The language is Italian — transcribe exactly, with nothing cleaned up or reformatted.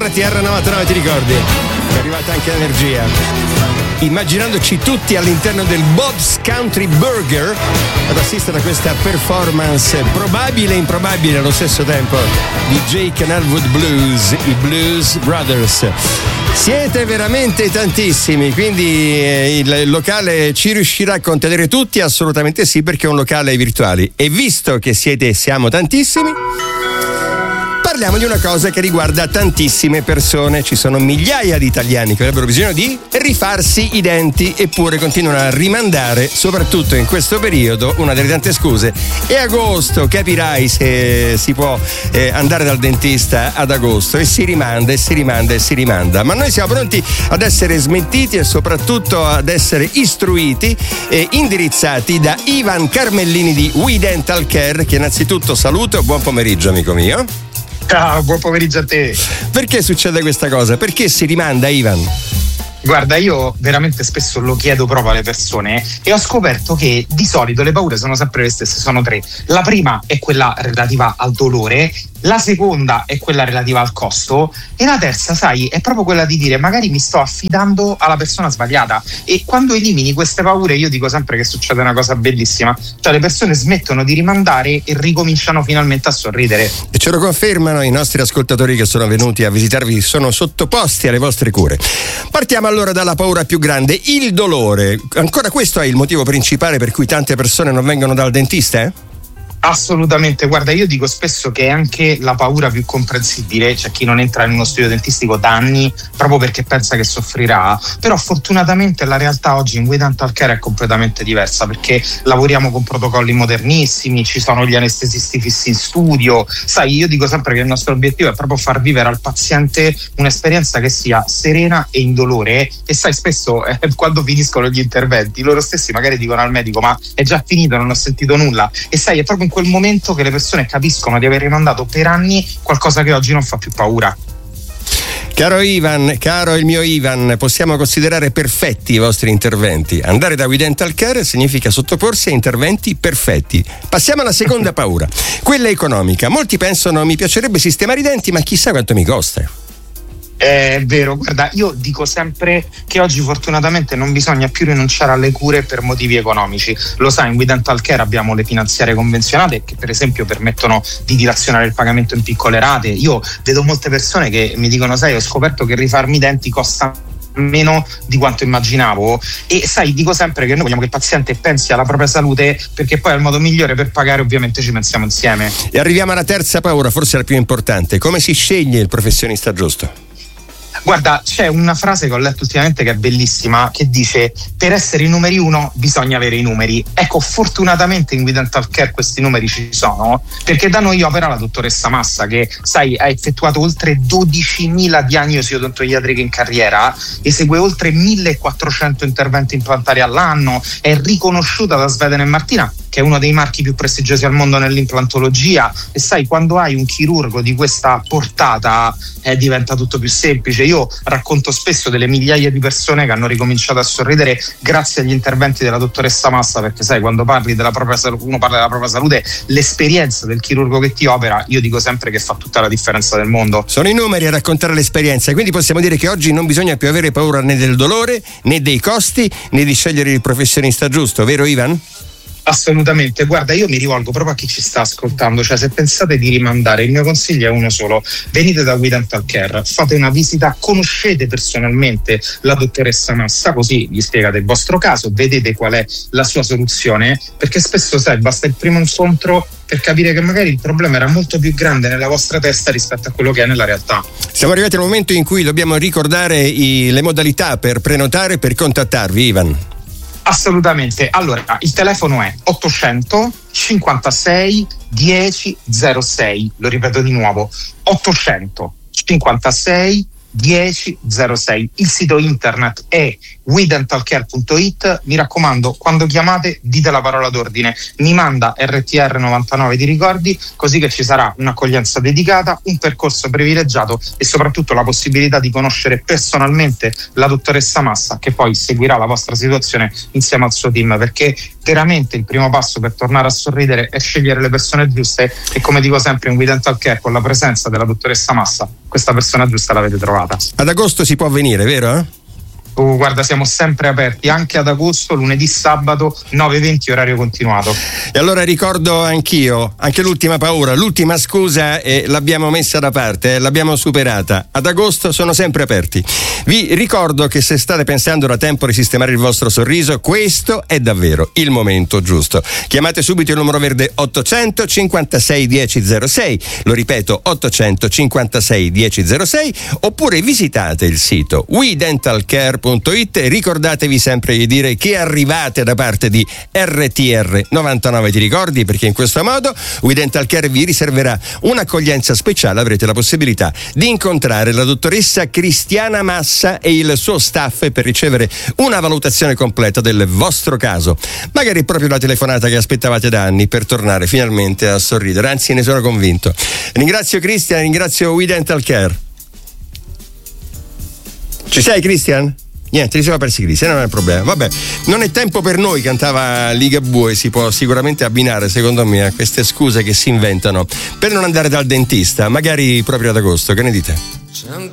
R T R novantanove, ti ricordi? È arrivata anche l'energia. Immaginandoci tutti all'interno del Bob's Country Burger ad assistere a questa performance probabile e improbabile allo stesso tempo di J. Canalwood Blues, i Blues Brothers. Siete veramente tantissimi, quindi il locale ci riuscirà a contenere tutti? Assolutamente sì, perché è un locale virtuale. E visto che siete siamo tantissimi, parliamo di una cosa che riguarda tantissime persone. Ci sono migliaia di italiani che avrebbero bisogno di rifarsi i denti, eppure continuano a rimandare, soprattutto in questo periodo. Una delle tante scuse è agosto, capirai se si può eh, andare dal dentista ad agosto, e si rimanda e si rimanda e si rimanda. Ma noi siamo pronti ad essere smentiti e soprattutto ad essere istruiti e indirizzati da Ivan Carmellini di We Dental Care, che innanzitutto saluto. Buon pomeriggio, amico mio. Ciao, buon pomeriggio a te. Perché succede questa cosa? Perché si rimanda, Ivan? Guarda, io veramente spesso lo chiedo proprio alle persone e ho scoperto che di solito le paure sono sempre le stesse, sono tre. La prima è quella relativa al dolore, la seconda è quella relativa al costo e la terza, sai, è proprio quella di dire magari mi sto affidando alla persona sbagliata. E quando elimini queste paure io dico sempre che succede una cosa bellissima, cioè le persone smettono di rimandare e ricominciano finalmente a sorridere. E ce lo confermano i nostri ascoltatori che sono venuti a visitarvi, sono sottoposti alle vostre cure. Partiamo allora dalla paura più grande, il dolore. Ancora questo è il motivo principale per cui tante persone non vengono dal dentista, eh? Assolutamente, guarda, io dico spesso che è anche la paura più comprensibile. C'è chi non entra in uno studio dentistico da anni proprio perché pensa che soffrirà, però fortunatamente la realtà oggi in We Dental Care è completamente diversa, perché lavoriamo con protocolli modernissimi, ci sono gli anestesisti fissi in studio. Sai, io dico sempre che il nostro obiettivo è proprio far vivere al paziente un'esperienza che sia serena e indolore. E sai, spesso eh, quando finiscono gli interventi loro stessi magari dicono al medico ma è già finito, non ho sentito nulla. E sai, è proprio in quel momento che le persone capiscono di aver rimandato per anni qualcosa che oggi non fa più paura. Caro Ivan, caro il mio Ivan, possiamo considerare perfetti i vostri interventi. Andare da We Dental Care significa sottoporsi a interventi perfetti. Passiamo alla seconda paura, quella economica. Molti pensano mi piacerebbe sistemare i denti, ma chissà quanto mi costa. È vero, guarda, io dico sempre che oggi fortunatamente non bisogna più rinunciare alle cure per motivi economici. Lo sai, in We Dental Care abbiamo le finanziarie convenzionate che per esempio permettono di dilazionare il pagamento in piccole rate. Io vedo molte persone che mi dicono sai, ho scoperto che rifarmi i denti costa meno di quanto immaginavo. E sai, dico sempre che noi vogliamo che il paziente pensi alla propria salute, perché poi è il modo migliore per pagare, ovviamente ci pensiamo insieme. E arriviamo alla terza paura, forse la più importante: come si sceglie il professionista giusto? Guarda, c'è una frase che ho letto ultimamente che è bellissima, che dice per essere i numeri uno bisogna avere i numeri. Ecco, fortunatamente in We Dental Care questi numeri ci sono, perché da noi opera la dottoressa Massa, che sai ha effettuato oltre dodicimila diagnosi odontoiatriche in carriera, esegue oltre millequattrocento interventi implantari all'anno, è riconosciuta da Sveden e Martina, che è uno dei marchi più prestigiosi al mondo nell'implantologia. E sai, quando hai un chirurgo di questa portata eh, diventa tutto più semplice. Io racconto spesso delle migliaia di persone che hanno ricominciato a sorridere grazie agli interventi della dottoressa Massa, perché sai, quando parli della propria salute, uno parla della propria salute, l'esperienza del chirurgo che ti opera, io dico sempre che fa tutta la differenza del mondo. Sono i numeri a raccontare l'esperienza, quindi possiamo dire che oggi non bisogna più avere paura né del dolore, né dei costi, né di scegliere il professionista giusto, vero Ivan? Assolutamente, guarda, io mi rivolgo proprio a chi ci sta ascoltando, cioè se pensate di rimandare, il mio consiglio è uno solo: venite da We Dental Care, fate una visita, conoscete personalmente la dottoressa Massa, così vi spiegate il vostro caso, vedete qual è la sua soluzione, perché spesso sai, basta il primo incontro per capire che magari il problema era molto più grande nella vostra testa rispetto a quello che è nella realtà. Siamo arrivati al momento in cui dobbiamo ricordare i, le modalità per prenotare, per contattarvi, Ivan. Assolutamente, allora il telefono è ottocento cinquantasei dieci zero sei, lo ripeto di nuovo, ottocento cinquantasei dieci zero sei. Il sito internet è we dental care punto it. Mi raccomando, quando chiamate dite la parola d'ordine, mi manda R T R novantanove, ti ricordi, così che ci sarà un'accoglienza dedicata, un percorso privilegiato e soprattutto la possibilità di conoscere personalmente la dottoressa Massa, che poi seguirà la vostra situazione insieme al suo team, perché veramente il primo passo per tornare a sorridere è scegliere le persone giuste, e come dico sempre in We Dental Care, con la presenza della dottoressa Massa questa persona giusta l'avete trovata. Ad agosto si può venire, vero? Eh? Oh, guarda, siamo sempre aperti anche ad agosto, lunedì, sabato, nove venti, orario continuato. E allora ricordo anch'io, anche l'ultima paura, l'ultima scusa, eh, l'abbiamo messa da parte, eh, l'abbiamo superata. Ad agosto sono sempre aperti. Vi ricordo che se state pensando da tempo di sistemare il vostro sorriso, questo è davvero il momento giusto. Chiamate subito il numero verde ottocento cinquantasei dieci zero sei, lo ripeto ottocento cinquantasei dieci zero sei, oppure visitate il sito we dental care punto it e ricordatevi sempre di dire che arrivate da parte di R T R novantanove, ti ricordi? Perché in questo modo We Dental Care vi riserverà un'accoglienza speciale, avrete la possibilità di incontrare la dottoressa Cristiana Massa e il suo staff per ricevere una valutazione completa del vostro caso, magari proprio la telefonata che aspettavate da anni per tornare finalmente a sorridere, anzi ne sono convinto. Ringrazio Cristian, ringrazio We Dental Care. Ci sei, Cristian? Niente, li siamo persi Cristian, non è un problema. Vabbè, non è tempo per noi, cantava Ligabue, si può sicuramente abbinare, secondo me, a queste scuse che si inventano per non andare dal dentista, magari proprio ad agosto. Che ne dite?